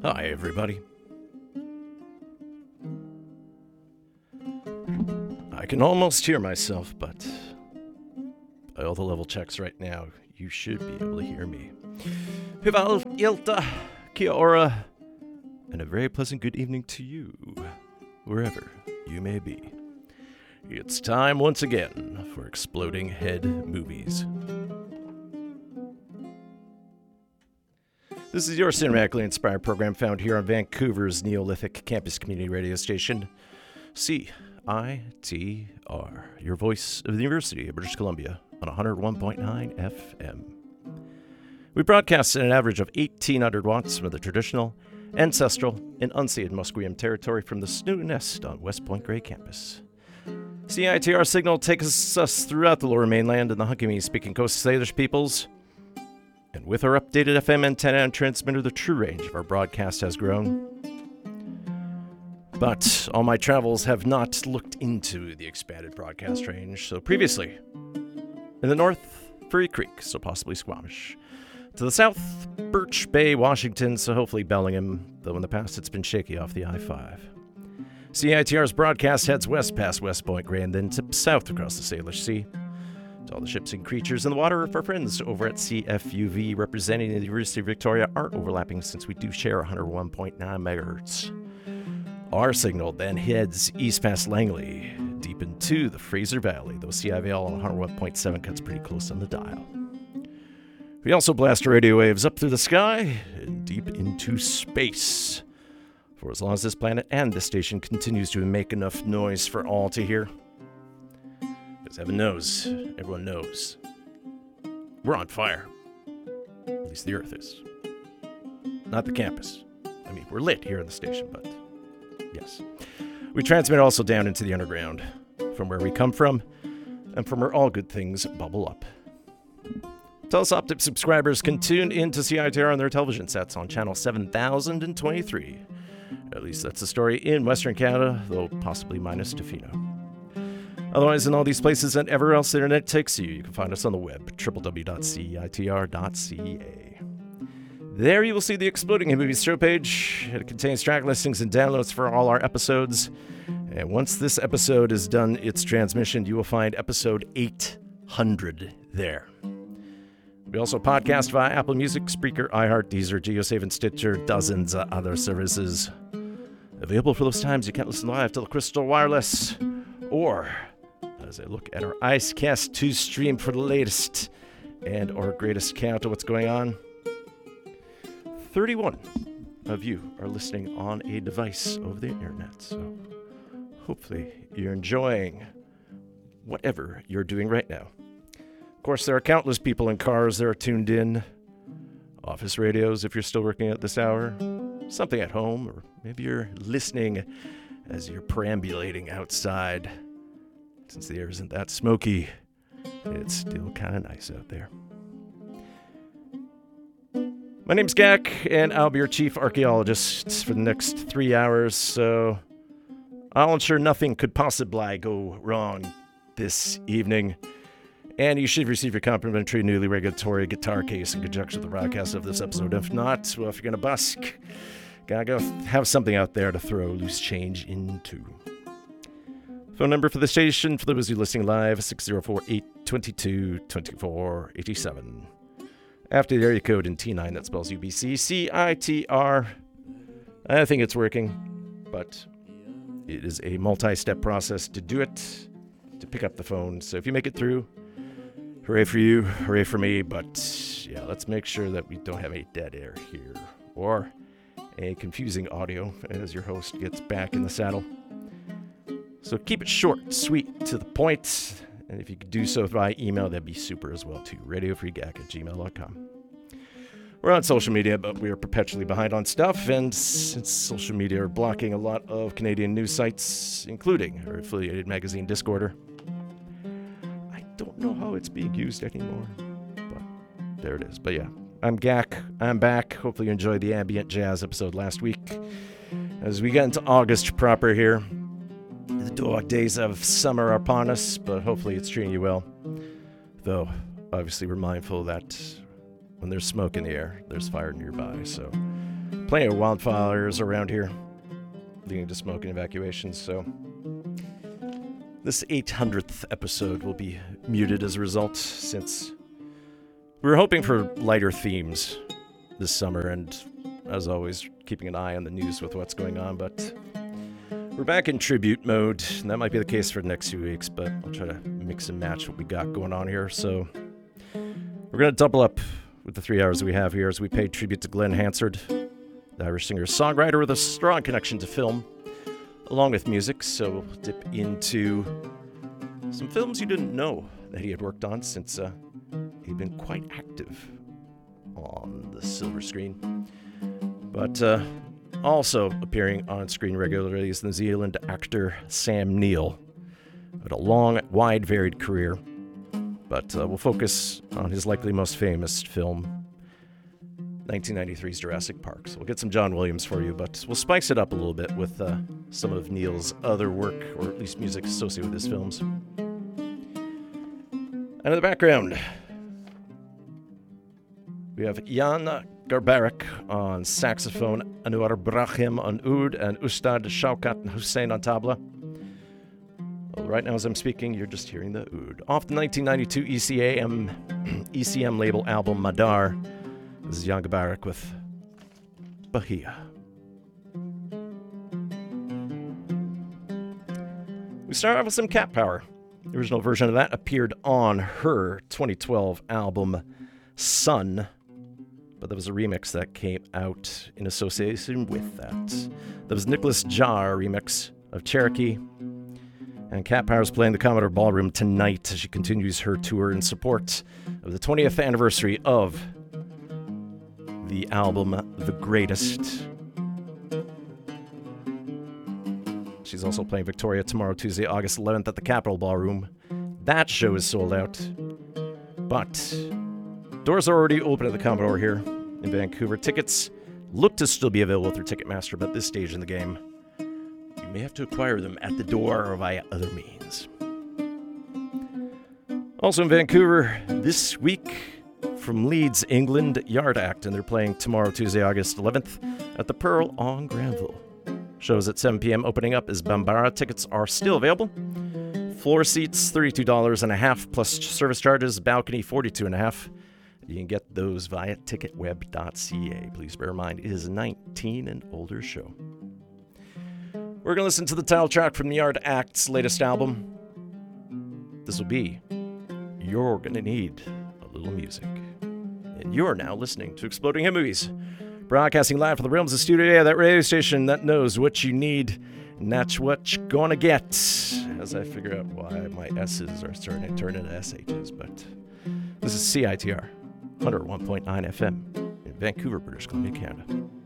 Hi, everybody. I can almost hear myself, but by all the level checks right now, you should be able to hear me. Hival, Ilta, Kia ora, and a very pleasant good evening to you, wherever you may be. It's time once again for Exploding Head Movies. This is your cinematically inspired program found here on Vancouver's Neolithic campus community radio station, CITR, your voice of the University of British Columbia on 101.9 FM. We broadcast at an average of 1,800 watts from the traditional, ancestral, and unceded Musqueam territory from the Snoo Nest on West Point Grey campus. CITR signal takes us throughout the Lower Mainland and the Hunkaminee-speaking Coast Salish peoples. And with our updated FM antenna and transmitter, the true range of our broadcast has grown. But all my travels have not looked into the expanded broadcast range. So previously, in the north, Furry Creek, so possibly Squamish. To the south, Birch Bay, Washington, so hopefully Bellingham, though in the past it's been shaky off the I-5. CITR's broadcast heads west past West Point Grey and then tips south across the Salish Sea. To all the ships and creatures in the water, if our friends over at CFUV representing the University of Victoria aren't overlapping since we do share 101.9 megahertz. Our signal then heads east past Langley, deep into the Fraser Valley, though CIVL on 101.7 cuts pretty close on the dial. We also blast our radio waves up through the sky and deep into space, for as long as this planet and this station continues to make enough noise for all to hear. Because heaven knows, everyone knows, we're on fire. At least the Earth is. Not the campus. I mean, we're lit here in the station, but yes. We transmit also down into the underground, from where we come from, and from where all good things bubble up. Telesoptic subscribers can tune in to CITR on their television sets on channel 7023. At least that's the story in Western Canada, though possibly minus Tofino. Otherwise, in all these places and everywhere else the internet takes you, you can find us on the web, www.citr.ca. There you will see the Exploding Head Movies show page. It contains track listings and downloads for all our episodes. And once this episode is done its transmission, you will find episode 800 there. We also podcast via Apple Music, Spreaker, iHeart, Deezer, GeoSave, and Stitcher, dozens of other services. Available for those times you can't listen live to the Crystal Wireless, or as I look at our IceCast 2 stream for the latest and our greatest count of what's going on, 31 of you are listening on a device over the internet. So hopefully you're enjoying whatever you're doing right now. Of course, there are countless people in cars that are tuned in, office radios if you're still working at this hour, something at home, or maybe you're listening as you're perambulating outside. Since the air isn't that smoky, it's still kind of nice out there. My name's Gak, and I'll be your chief archaeologist for the next 3 hours, so I'll ensure nothing could possibly go wrong this evening. And you should receive your complimentary newly regulatory guitar case in conjunction with the broadcast of this episode. If not, well, if you're going to busk, gotta go have something out there to throw loose change into. Phone number for the station, for those who are listening live, 604-822-2487. After the area code in T9, that spells UBC, CITR. I think it's working, but it is a multi-step process to do it, to pick up the phone. So if you make it through, hooray for you, hooray for me, but yeah, let's make sure that we don't have any dead air here, or a confusing audio as your host gets back in the saddle. So keep it short, sweet, to the point, and if you could do so via email, that'd be super as well too, radiofreegak@gmail.com. We're on social media, but we are perpetually behind on stuff, and since social media are blocking a lot of Canadian news sites, including our affiliated magazine Discorder, I don't know how it's being used anymore, but there it is. But yeah, I'm Gak, I'm back. Hopefully you enjoyed the ambient jazz episode last week. As we get into August proper here, the dog days of summer are upon us, but hopefully it's treating you well. Though, obviously we're mindful that when there's smoke in the air, there's fire nearby, so plenty of wildfires around here, leading to smoke and evacuations, so this 800th episode will be muted as a result, since we were hoping for lighter themes this summer, and as always, keeping an eye on the news with what's going on, but we're back in tribute mode, and that might be the case for the next few weeks, but I'll try to mix and match what we got going on here. So we're going to double up with the 3 hours we have here as we pay tribute to Glenn Hansard, the Irish singer-songwriter with a strong connection to film, along with music. So we'll dip into some films you didn't know that he had worked on, since he'd been quite active on the silver screen. But also appearing on screen regularly is New Zealand actor Sam Neill. Had a long, wide, varied career, but we'll focus on his likely most famous film, 1993's Jurassic Park. So we'll get some John Williams for you, but we'll spice it up a little bit with some of Neill's other work, or at least music associated with his films. And in the background, we have Jan Garbarek on saxophone, Anwar Brahim on oud, and Ustad Shaukat Hussein on tabla. Well, right now as I'm speaking, you're just hearing the oud. Off the 1992 ECM label album Madar, this is Jan Garbarek with Bahia. We start off with some Cat Power. The original version of that appeared on her 2012 album Sun, but there was a remix that came out in association with that. There was Nicholas Jar remix of Cherokee, and Cat Power is playing the Commodore Ballroom tonight as she continues her tour in support of the 20th anniversary of the album The Greatest. She's also playing Victoria tomorrow, Tuesday, August 11th at the Capitol Ballroom. That show is sold out, but doors are already open at the Commodore here in Vancouver. Tickets look to still be available through Ticketmaster, but at this stage in the game, you may have to acquire them at the door or via other means. Also in Vancouver this week, from Leeds, England, Yard Act, and they're playing tomorrow, Tuesday, August 11th at the Pearl on Granville. Shows at 7 p.m. Opening up is Bambara. Tickets are still available. Floor seats, $32.50 plus service charges. Balcony, $42.50. You can get those via ticketweb.ca. Please bear in mind, it is a 19 and older show. We're going to listen to the title track from the Yard Act's latest album. This will be You're Gonna Need a Little Music. And you're now listening to Exploding Hit Movies, broadcasting live from the realms of Studio A, that radio station that knows what you need, and that's what you're gonna get. As I figure out why my S's are starting to turn into SH's, but this is CITR 101.9 FM in Vancouver, British Columbia, Canada.